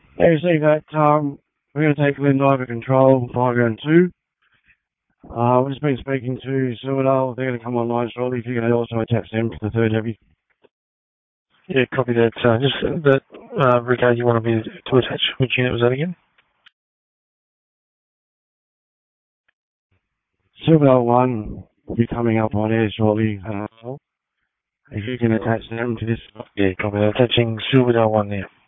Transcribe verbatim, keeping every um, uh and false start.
Hey, you see that, um, we're going to take Glen over control, five round two. Uh, we've just been speaking to Silverdale. They're going to come online shortly. If you can also attach them to the third heavy. Yeah, copy that. Uh, just that uh, regard you wanted me to attach. Which unit was that again? Silverdale one will be coming up on air shortly. Uh, if you can attach them to this. Yeah, copy that. Attaching Silverdale one there.